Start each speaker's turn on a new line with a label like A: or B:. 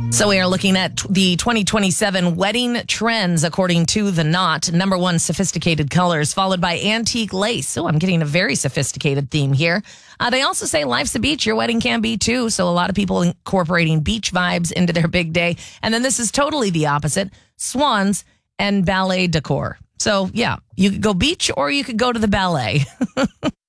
A: So we are looking at the 2027 wedding trends according to The Knot. Number one, sophisticated colors, followed by antique lace. Oh, I'm getting a very sophisticated theme here. They also say life's a beach. Your wedding can be too. So a lot of people incorporating beach vibes into their big day. And then this is totally the opposite, swans and ballet decor. So yeah, you could go beach or you could go to the ballet.